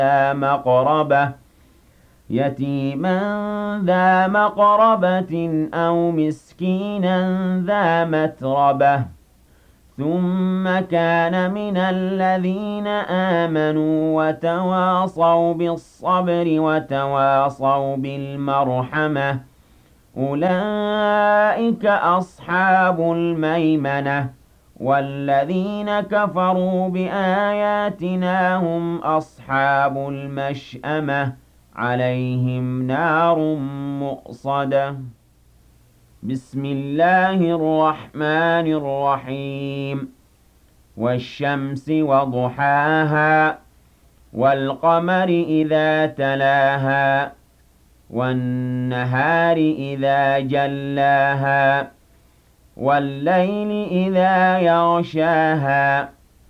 ذا مقربة يتيما ذا مقربة أو مسكينا ذا متربة ثم كان من الذين آمنوا وتواصوا بالصبر وتواصوا بالمرحمة أولئك أصحاب الميمنة والذين كفروا بآياتنا هم أصحاب المشأمة عليهم نار مؤصدة بسم الله الرحمن الرحيم والشمس وضحاها والقمر إذا تلاها والنهار إذا جلاها والليل إذا يغشاها